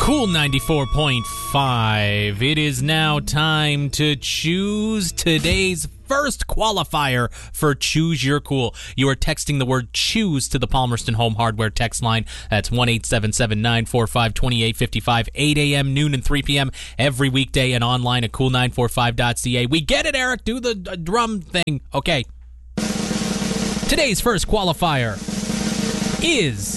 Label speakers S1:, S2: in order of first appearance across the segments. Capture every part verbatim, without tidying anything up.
S1: Cool ninety-four point five. It is now time to choose today's first qualifier for Choose Your Cool. You are texting the word choose to the Palmerston Home Hardware text line. That's one eight seven seven, nine four five, two eight five five, eight a.m., noon, and three p.m. every weekday and online at cool nine four five dot c a. We get it, Eric. Do the uh, drum thing. Okay. Today's first qualifier is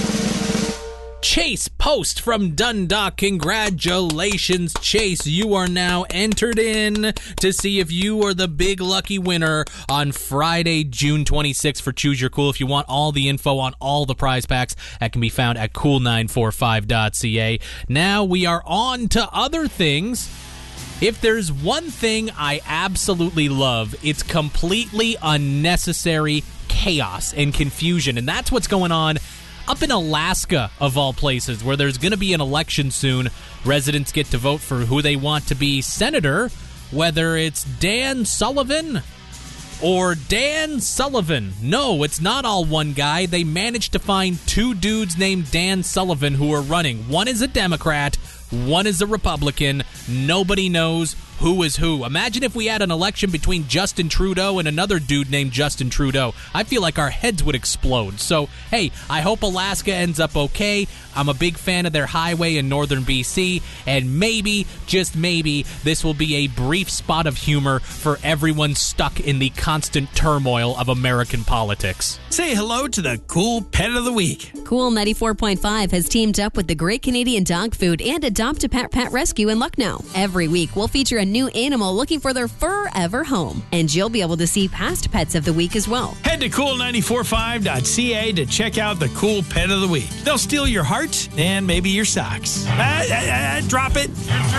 S1: Chase Post from Dundalk. Congratulations, Chase. You are now entered in to see if you are the big lucky winner on Friday, June twenty-sixth for Choose Your Cool. If you want all the info on all the prize packs, that can be found at cool nine four five dot c a. Now we are on to other things. If there's one thing I absolutely love, it's completely unnecessary chaos and confusion, and that's what's going on up in Alaska, of all places, where there's going to be an election soon. Residents get to vote for who they want to be senator, whether it's Dan Sullivan or Dan Sullivan. No, it's not all one guy. They managed to find two dudes named Dan Sullivan who are running. One is a Democrat, one is a Republican. Nobody knows who is who. Imagine if we had an election between Justin Trudeau and another dude named Justin Trudeau. I feel like our heads would explode. So, hey, I hope Alaska ends up okay. I'm a big fan of their highway in northern B C, and maybe, just maybe, this will be a brief spot of humor for everyone stuck in the constant turmoil of American politics.
S2: Say hello to the Cool Pet of the Week.
S3: Cool ninety-four point five has teamed up with the Great Canadian Dog Food and Adopt a Pet Pet Rescue in Lucknow. Every week, we'll feature a new animal looking for their forever home, and you'll be able to see past pets of the week as well.
S2: Head to cool nine four five dot c a to check out the Cool Pet of the Week. They'll steal your heart and maybe your socks. Ah, ah, ah, drop it.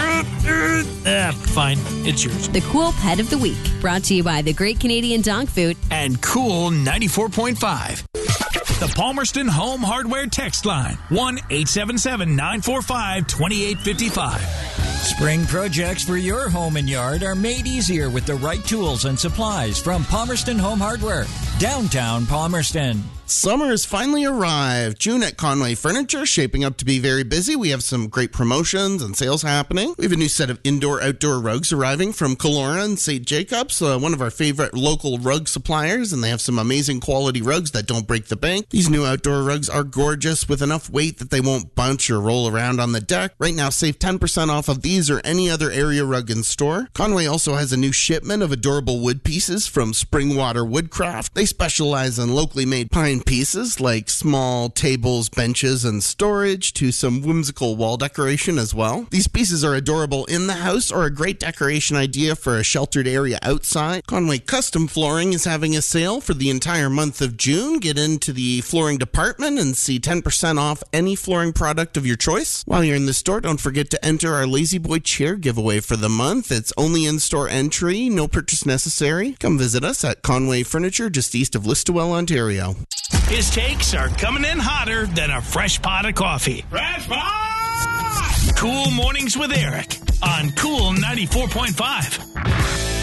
S2: Ah, fine, it's yours.
S3: The Cool Pet of the Week, brought to you by the Great Canadian Dog Food
S2: and Cool ninety-four point five. The Palmerston Home Hardware text line, one eight seven seven, nine four five, two eight five five.
S4: Spring projects for your home and yard are made easier with the right tools and supplies from Palmerston Home Hardware, downtown Palmerston.
S5: Summer has finally arrived. June at Conway Furniture shaping up to be very busy. We have some great promotions and sales happening. We have a new set of indoor-outdoor rugs arriving from Kelowna and Saint Jacobs, uh, one of our favorite local rug suppliers, and they have some amazing quality rugs that don't break the bank. These new outdoor rugs are gorgeous with enough weight that they won't bunch or roll around on the deck. Right now, save ten percent off of these or any other area rug in store. Conway also has a new shipment of adorable wood pieces from Springwater Woodcraft. They specialize in locally made pine pieces like small tables, benches, and storage to some whimsical wall decoration as well. These pieces are adorable in the house or a great decoration idea for a sheltered area outside. Conway Custom Flooring is having a sale for the entire month of June. Get into the flooring department and see ten percent off any flooring product of your choice. While you're in the store, don't forget to enter our Lazy Boy chair giveaway for the month. It's only in-store entry, no purchase necessary. Come visit us at Conway Furniture just east of Listowel, Ontario.
S2: His takes are coming in hotter than a fresh pot of coffee. Fresh pot! Cool Mornings with Eric on Cool ninety-four point five.